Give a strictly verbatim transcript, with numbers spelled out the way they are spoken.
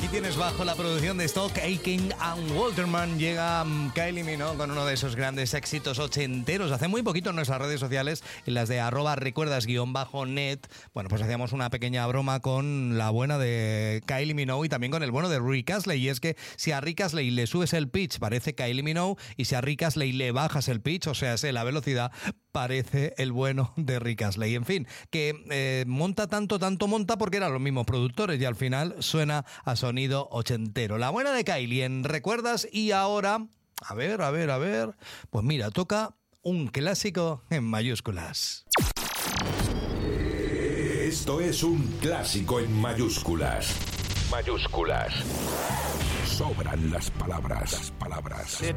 Aquí tienes bajo la producción de Stock, Aitken and Waterman. Llega um, Kylie Minogue con uno de esos grandes éxitos ochenteros. Hace muy poquito en nuestras redes sociales, en las de arroba recuerdas guión bajo net, bueno, pues hacíamos una pequeña broma con la buena de Kylie Minogue y también con el bueno de Rick Astley. Y es que si a Rick Astley le subes el pitch, parece Kylie Minogue, y si a Rick Astley le bajas el pitch, o sea, la velocidad, parece el bueno de Rick Astley. En fin, que eh, monta tanto, tanto monta porque eran los mismos productores y al final suena a sonido ochentero. La buena de Kylie en Recuerdas. Y ahora, a ver, a ver, a ver, pues mira, toca un clásico en mayúsculas. Esto es un clásico en mayúsculas. Mayúsculas. Sobran las palabras, las palabras.